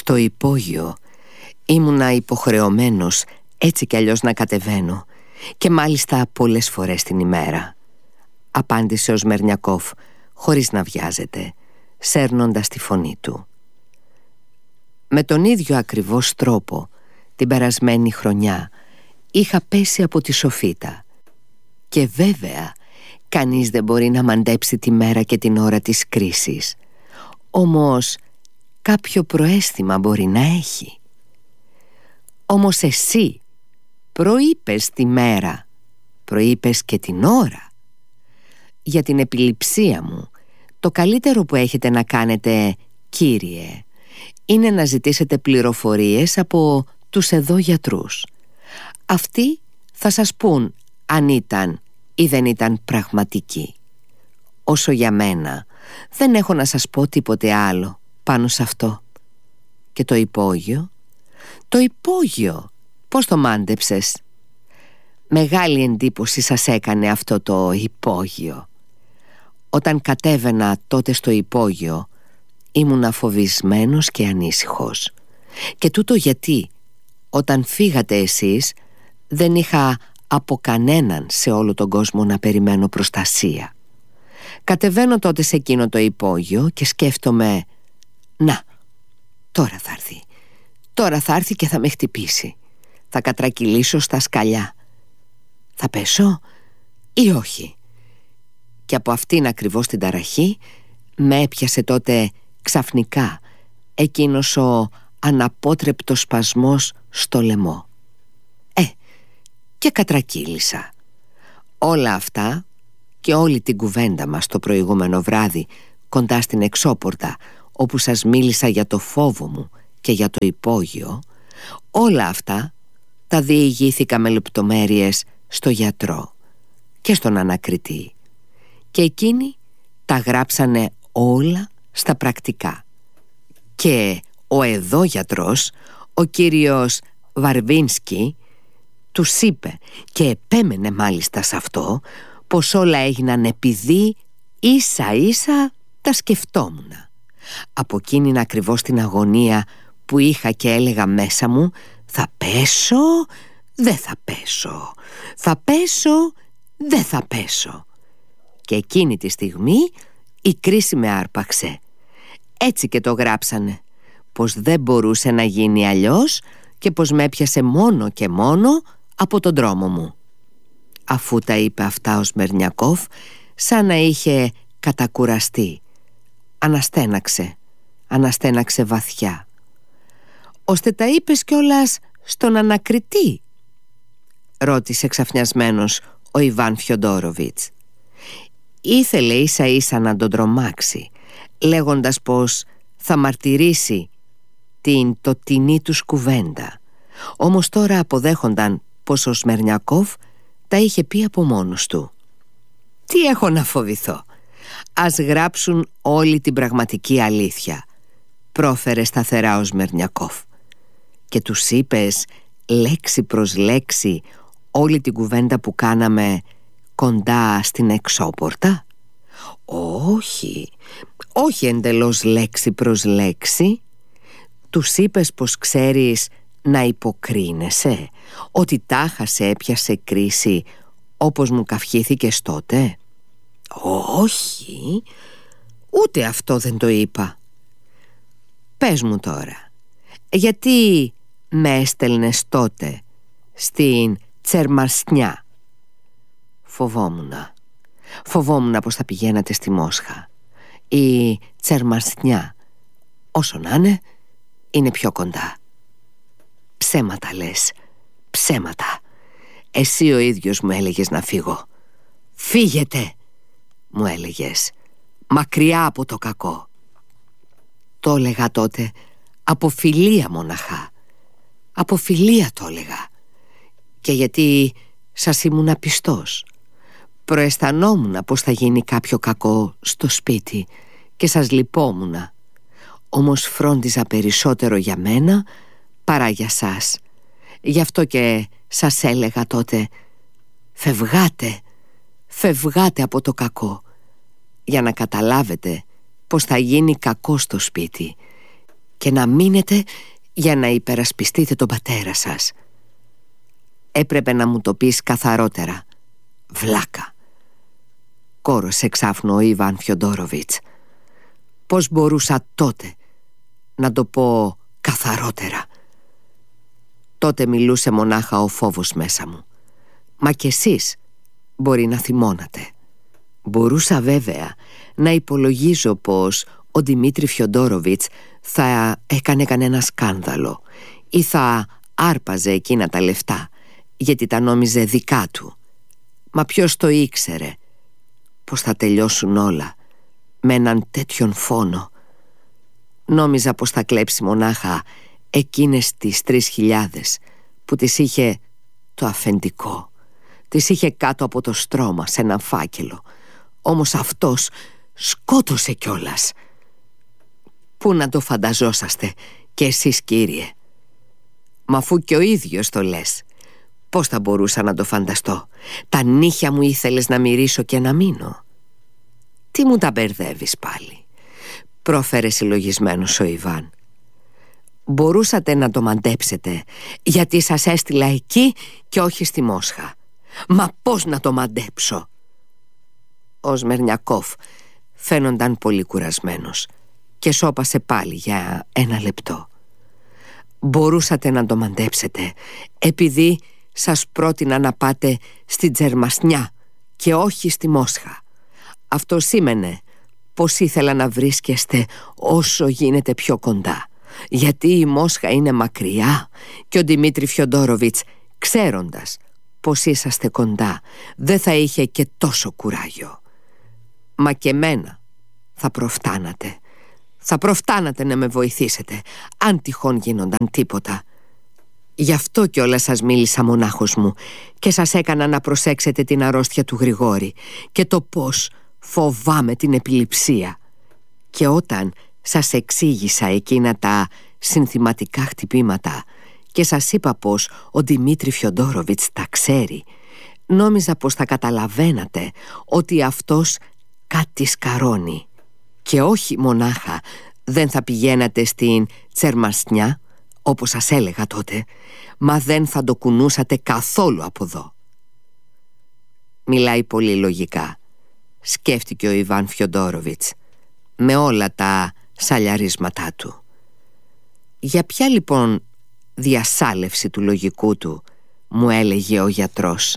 Στο υπόγειο ήμουνα υποχρεωμένος έτσι κι αλλιώς να κατεβαίνω, και μάλιστα πολλές φορές την ημέρα, απάντησε ο Σμερνιακόφ χωρίς να βιάζεται, σέρνοντας τη φωνή του. Με τον ίδιο ακριβώς τρόπο την περασμένη χρονιά είχα πέσει από τη σοφίτα, και βέβαια κανείς δεν μπορεί να μαντέψει τη μέρα και την ώρα της κρίσης, όμως κάποιο προαίσθημα μπορεί να έχει. Όμως εσύ προείπες τη μέρα, προείπες και την ώρα. Για την επιληψία μου, το καλύτερο που έχετε να κάνετε, κύριε, είναι να ζητήσετε πληροφορίες από τους εδώ γιατρούς. Αυτοί θα σας πούν αν ήταν ή δεν ήταν πραγματικοί. Όσο για μένα, δεν έχω να σας πω τίποτε άλλο πάνω σε αυτό. Και το υπόγειο? Το υπόγειο, πώς το μάντεψες? Μεγάλη εντύπωση σας έκανε αυτό το υπόγειο. Όταν κατέβαινα τότε στο υπόγειο, ήμουν φοβισμένος και ανήσυχος. Και τούτο γιατί όταν φύγατε εσείς δεν είχα από κανέναν σε όλο τον κόσμο να περιμένω προστασία. Κατεβαίνω τότε σε εκείνο το υπόγειο και σκέφτομαι, να, τώρα θα έρθει. Τώρα θα έρθει και θα με χτυπήσει. Θα κατρακυλήσω στα σκαλιά. Θα πέσω ή όχι? Και από αυτήν ακριβώς την ταραχή με έπιασε τότε ξαφνικά εκείνος ο αναπότρεπτος σπασμός στο λαιμό. Και κατρακύλησα. Όλα αυτά και όλη την κουβέντα μας το προηγούμενο βράδυ κοντά στην εξώπορτα, όπου σας μίλησα για το φόβο μου και για το υπόγειο, όλα αυτά τα διηγήθηκα με λεπτομέρειες στο γιατρό και στον ανακριτή, και εκείνοι τα γράψανε όλα στα πρακτικά. Και ο εδώ γιατρός, ο κύριος Βαρβίνσκι, τους είπε, και επέμενε μάλιστα σε αυτό, πως όλα έγιναν επειδή ίσα ίσα τα σκεφτόμουν. Από εκείνην ακριβώς την αγωνία που είχα και έλεγα μέσα μου, θα πέσω, δεν θα πέσω, θα πέσω, δεν θα πέσω. Και εκείνη τη στιγμή η κρίση με άρπαξε. Έτσι και το γράψανε, πως δεν μπορούσε να γίνει αλλιώς και πως με έπιασε μόνο και μόνο από τον δρόμο μου. Αφού τα είπε αυτά ο Σμερνιακόφ, σαν να είχε κατακουραστεί, αναστέναξε βαθιά. «Ώστε τα είπες κιόλας στον ανακριτή?» ρώτησε ξαφνιασμένος ο Ιβάν Φιοντόροβιτς. Ήθελε ίσα ίσα να τον τρομάξει, λέγοντας πως θα μαρτυρήσει την τοτινή τους κουβέντα. Όμως τώρα αποδέχονταν πως ο Σμερνιακόφ τα είχε πει από μόνος του. «Τι έχω να φοβηθώ? Ας γράψουν όλη την πραγματική αλήθεια», πρόφερε σταθερά ο Σμερνιακόφ. «Και τους είπες λέξη προς λέξη όλη την κουβέντα που κάναμε κοντά στην εξώπορτα?» «Όχι, όχι εντελώς λέξη προς λέξη. Τους είπες πως ξέρεις να υποκρίνεσαι, ότι τάχα σε έπιασε κρίση όπως μου καυχήθηκες τότε?» «Όχι, ούτε αυτό δεν το είπα». «Πες μου τώρα, γιατί με έστελνες τότε στην Τσερμαρσνιά?» Φοβόμουν πως θα πηγαίνατε στη Μόσχα. Η Τσερμαρσνιά, όσο να είναι πιο κοντά». «Ψέματα λες, ψέματα. Εσύ ο ίδιος μου έλεγες να φύγω. Φύγετε, μου έλεγες, μακριά από το κακό». Το έλεγα τότε από φιλία μοναχά. Από φιλία το έλεγα. Και γιατί σας ήμουν πιστός. Προαισθανόμουν πως θα γίνει κάποιο κακό στο σπίτι και σας λυπόμουνα. Όμως φρόντιζα περισσότερο για μένα παρά για σας. Γι' αυτό και σας έλεγα τότε, φευγάτε από το κακό, για να καταλάβετε πως θα γίνει κακό στο σπίτι και να μείνετε για να υπερασπιστείτε τον πατέρα σας. Έπρεπε να μου το πεις καθαρότερα. Βλάκα, κόρωσε εξάφνου ο Ιβάν Φιοντόροβιτς. Πώς μπορούσα τότε να το πω καθαρότερα? Τότε μιλούσε μονάχα ο φόβος μέσα μου. Μα κι εσείς μπορεί να θυμώνατε. Μπορούσα βέβαια να υπολογίζω πως ο Δημήτρη Φιοντόροβιτς θα έκανε κανένα σκάνδαλο ή θα άρπαζε εκείνα τα λεφτά γιατί τα νόμιζε δικά του. Μα ποιος το ήξερε πως θα τελειώσουν όλα με έναν τέτοιον φόνο? Νόμιζα πως θα κλέψει μονάχα εκείνες τις 3.000 που τις είχε το αφεντικό. Τις είχε κάτω από το στρώμα σε έναν φάκελο. Όμως αυτός σκότωσε κιόλας. Πού να το φανταζόσαστε κι εσείς, κύριε? Μα αφού κι ο ίδιος το λες, πώς θα μπορούσα να το φανταστώ? Τα νύχια μου ήθελες να μυρίσω και να μείνω. Τι μου τα μπερδεύεις πάλι? Πρόφερε συλλογισμένος ο Ιβάν. Μπορούσατε να το μαντέψετε, γιατί σας έστειλα εκεί και όχι στη Μόσχα. Μα πώς να το μαντέψω? Ο Σμερνιακόφ φαίνονταν πολύ κουρασμένος και σώπασε πάλι για ένα λεπτό. Μπορούσατε να το μαντέψετε επειδή σας πρότεινα να πάτε στη Τζερμασνιά και όχι στη Μόσχα. Αυτό σήμαινε πως ήθελα να βρίσκεστε όσο γίνεται πιο κοντά, γιατί η Μόσχα είναι μακριά και ο Δημήτρη Φιοντόροβιτς, ξέροντας πως είσαστε κοντά, δεν θα είχε και τόσο κουράγιο. Μα και μένα θα προφτάνατε. Θα προφτάνατε να με βοηθήσετε, αν τυχόν γίνονταν τίποτα. Γι' αυτό κιόλας σας μίλησα μονάχος μου και σας έκανα να προσέξετε την αρρώστια του Γρηγόρη και το πώς φοβάμαι την επιληψία. Και όταν σας εξήγησα εκείνα τα συνθηματικά χτυπήματα και σας είπα πως ο Δημήτρη Φιοντόροβιτς τα ξέρει, νόμιζα πως θα καταλαβαίνατε ότι αυτός κάτι σκαρώνει. Και όχι μονάχα δεν θα πηγαίνατε στην Τσερμασνιά, όπως σας έλεγα τότε, μα δεν θα το κουνούσατε καθόλου από εδώ. Μιλάει πολύ λογικά, σκέφτηκε ο Ιβάν Φιοντόροβιτς, με όλα τα σαλιαρίσματά του. Για ποια λοιπόν διασάλευση του λογικού του, μου έλεγε ο γιατρός?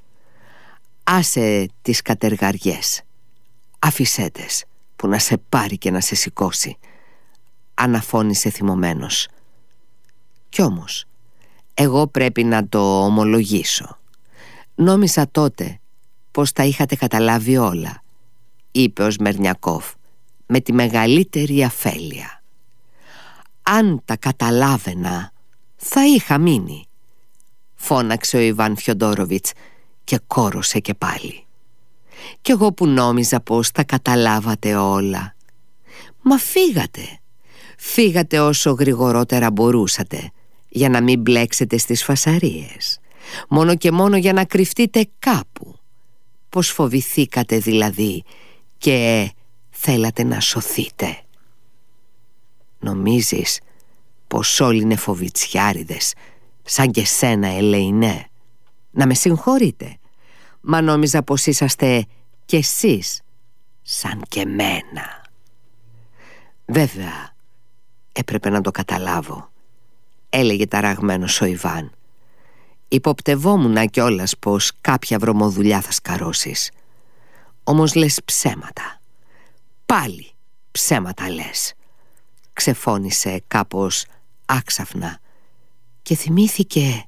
Άσε τις κατεργαριές, αφισέτες που να σε πάρει και να σε σηκώσει, αναφώνησε θυμωμένος. Κι όμως εγώ πρέπει να το ομολογήσω. Νόμιζα τότε πως τα είχατε καταλάβει όλα, είπε ο Σμερνιακόφ με τη μεγαλύτερη αφέλεια. Αν τα καταλάβαινα θα είχα μείνει, φώναξε ο Ιβάν Φιοντόροβιτς και κόρωσε και πάλι. Κι εγώ που νόμιζα πως τα καταλάβατε όλα. Μα φύγατε όσο γρηγορότερα μπορούσατε, για να μην μπλέξετε στις φασαρίες, μόνο και μόνο για να κρυφτείτε κάπου. Πως φοβηθήκατε δηλαδή και θέλατε να σωθείτε? Νομίζεις πως όλοι είναι φοβιτσιάριδες σαν και σένα, Ελεηνέ? Να με συγχωρείτε, μα νόμιζα πως είσαστε κι εσείς σαν και μένα. Βέβαια έπρεπε να το καταλάβω, έλεγε ταραγμένος ο Ιβάν. Υποπτευόμουνα κιόλας πως κάποια βρωμοδουλειά θα σκαρώσεις. Όμως λες ψέματα. Πάλι ψέματα λες, ξεφώνησε κάπως άξαφνα και θυμήθηκε.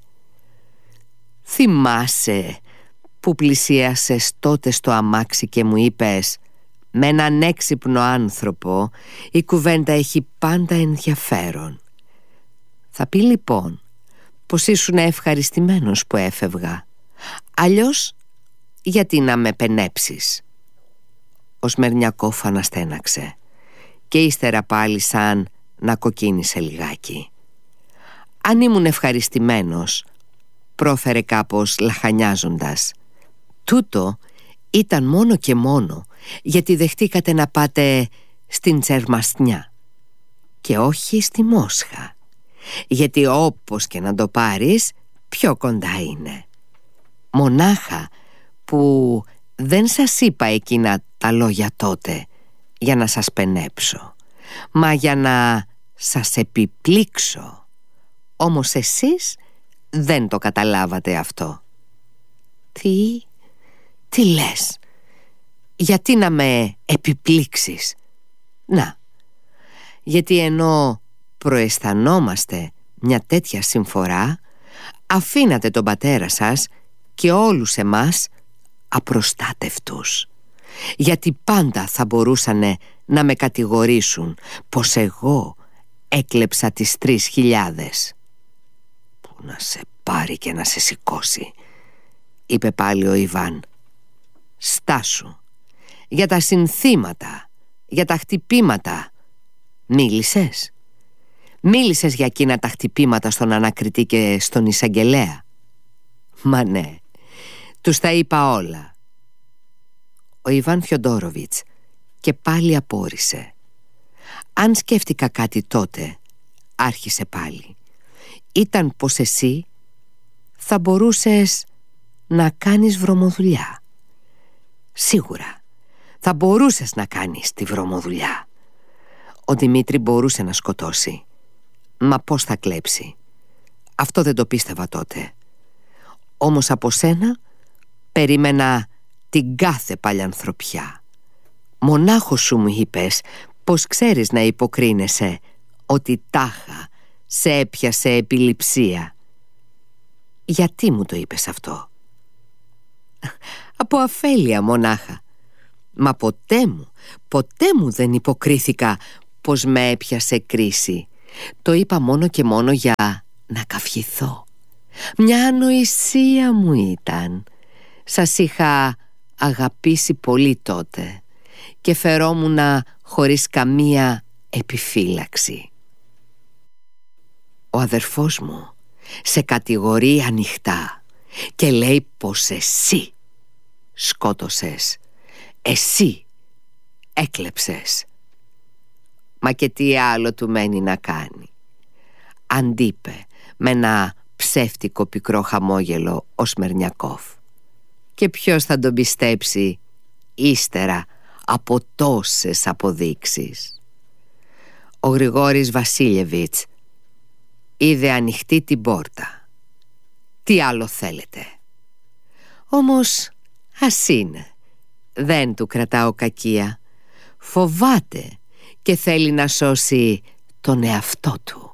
Θυμάσαι που πλησίασες τότε στο αμάξι και μου είπες, με έναν έξυπνο άνθρωπο η κουβέντα έχει πάντα ενδιαφέρον. Θα πει λοιπόν πως ήσουν ευχαριστημένος που έφευγα, αλλιώς γιατί να με πενέψεις? Ο Σμερνιακόφ αναστέναξε και ύστερα πάλι σαν να κοκκίνησε λιγάκι. Αν ήμουν ευχαριστημένος, πρόφερε κάπως λαχανιάζοντας, τούτο ήταν μόνο και μόνο γιατί δεχτήκατε να πάτε στην Τσερμασνιά. και όχι στη Μόσχα, γιατί όπως και να το πάρεις, πιο κοντά είναι. Μονάχα που δεν σας είπα εκείνα τα λόγια τότε για να σας πενέψω, μα για να σας επιπλήξω. Όμως εσείς δεν το καταλάβατε αυτό. Τι λες? Γιατί να με επιπλήξεις? Να, γιατί ενώ προαισθανόμαστε μια τέτοια συμφορά, αφήνατε τον πατέρα σας και όλους εμάς απροστάτευτους. Γιατί πάντα θα μπορούσανε να με κατηγορήσουν πως εγώ έκλεψα τις 3.000. Που να σε πάρει και να σε σηκώσει, είπε πάλι ο Ιβάν. Στάσου. Για τα συνθήματα, για τα χτυπήματα μίλησες? Μίλησες για εκείνα τα χτυπήματα στον ανακριτή και στον εισαγγελέα? Μα ναι, τους τα είπα όλα. Ο Ιβάν Φιοντόροβιτς και πάλι απόρρισε. Αν σκέφτηκα κάτι τότε, άρχισε πάλι, ήταν πως εσύ θα μπορούσες να κάνεις βρωμοδουλειά. Σίγουρα θα μπορούσες να κάνεις τη βρωμοδουλειά. Ο Δημήτρη μπορούσε να σκοτώσει, μα πώς θα κλέψει? Αυτό δεν το πίστευα τότε. Όμως από σένα περίμενα την κάθε παλιανθρωπιά. Μονάχος σου μου είπες πως ξέρεις να υποκρίνεσαι, ότι τάχα σε έπιασε επιληψία. Γιατί μου το είπες αυτό? Από αφέλεια μονάχα. Μα ποτέ μου δεν υποκρίθηκα πως με έπιασε κρίση. Το είπα μόνο και μόνο για να καυχηθώ. Μια ανοησία μου ήταν. Σας είχα αγαπήσει πολύ τότε και φερόμουνα χωρίς καμία επιφύλαξη. Ο αδερφός μου σε κατηγορεί ανοιχτά και λέει πως εσύ σκότωσες, εσύ έκλεψες. Μα και τι άλλο του μένει να κάνει? Αντείπε με ένα ψεύτικο πικρό χαμόγελο ο Σμερνιακόφ. Και ποιος θα τον πιστέψει ύστερα από τόσες αποδείξεις? Ο Γρηγόρης Βασίλεβιτς είδε ανοιχτή την πόρτα. Τι άλλο θέλετε? Όμως ας είναι, δεν του κρατάω κακία. Φοβάται και θέλει να σώσει τον εαυτό του.